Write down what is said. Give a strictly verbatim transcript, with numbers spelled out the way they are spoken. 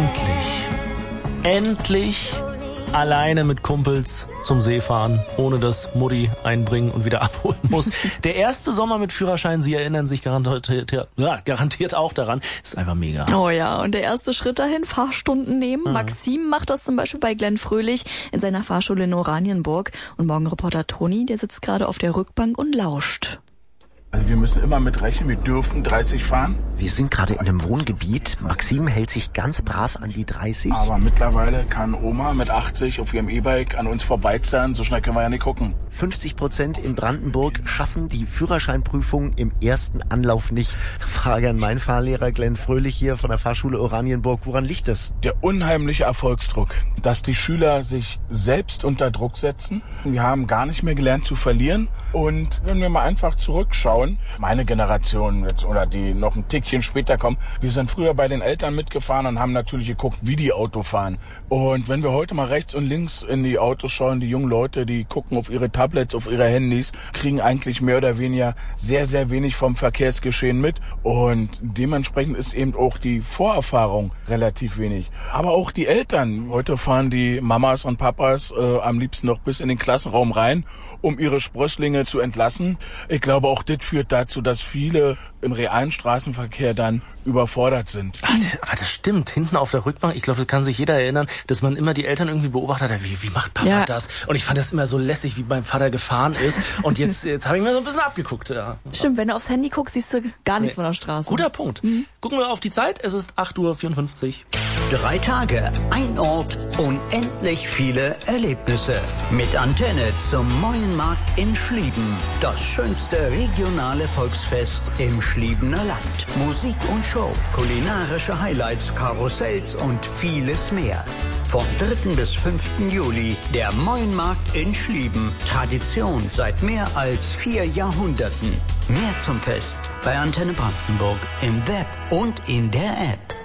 Endlich, endlich alleine mit Kumpels zum See fahren, ohne dass Mutti einbringen und wieder abholen muss. Der erste Sommer mit Führerschein, Sie erinnern sich garantiert, ja, garantiert auch daran, ist einfach mega. Oh ja, und der erste Schritt dahin, Fahrstunden nehmen. Mhm. Maxim macht das zum Beispiel bei Glenn Fröhlich in seiner Fahrschule in Oranienburg. Und Morgenreporter Toni, der sitzt gerade auf der Rückbank und lauscht. Also wir müssen immer mit rechnen, wir dürfen dreißig fahren. Wir sind gerade in einem Wohngebiet. Maxim hält sich ganz brav an die dreißig. Aber mittlerweile kann Oma mit achtzig auf ihrem E-Bike an uns vorbeizahlen. So schnell können wir ja nicht gucken. fünfzig Prozent in Brandenburg schaffen die Führerscheinprüfung im ersten Anlauf nicht. Frage an meinen Fahrlehrer Glenn Fröhlich hier von der Fahrschule Oranienburg. Woran liegt das? Der unheimliche Erfolgsdruck, dass die Schüler sich selbst unter Druck setzen. Wir haben gar nicht mehr gelernt zu verlieren. Und wenn wir mal einfach zurückschauen, meine Generation jetzt oder die noch ein Tickchen später kommen, wir sind früher bei den Eltern mitgefahren und haben natürlich geguckt, wie die Auto fahren. Und wenn wir heute mal rechts und links in die Autos schauen, die jungen Leute, die gucken auf ihre Tablets, auf ihre Handys, kriegen eigentlich mehr oder weniger sehr, sehr wenig vom Verkehrsgeschehen mit. Und dementsprechend ist eben auch die Vorerfahrung relativ wenig. Aber auch die Eltern, heute fahren die Mamas und Papas äh, am liebsten noch bis in den Klassenraum rein, um ihre Sprösslinge zu entlassen. Ich glaube, auch das führt dazu, dass viele im realen Straßenverkehr dann überfordert sind. Ach, das, aber das stimmt. Hinten auf der Rückbank, ich glaube, das kann sich jeder erinnern, dass man immer die Eltern irgendwie beobachtet hat, wie, wie macht Papa Ja. das? Und ich fand das immer so lässig, wie mein Vater gefahren ist. Und jetzt, jetzt habe ich mir so ein bisschen abgeguckt. Ja. Stimmt, wenn du aufs Handy guckst, siehst du gar nichts Nee. von der Straße. Guter Punkt. Mhm. Gucken wir auf die Zeit. Es ist acht Uhr vierundfünfzig. Drei Tage, ein Ort, unendlich viele Erlebnisse. Mit Antenne zum Meuenmarkt in Schlieben. Das schönste regionale Volksfest im Schliebener Land. Musik und Show, kulinarische Highlights, Karussells und vieles mehr. Vom dritten bis fünften Juli der Meuenmarkt in Schlieben. Tradition seit mehr als vier Jahrhunderten. Mehr zum Fest bei Antenne Brandenburg im Web und in der App.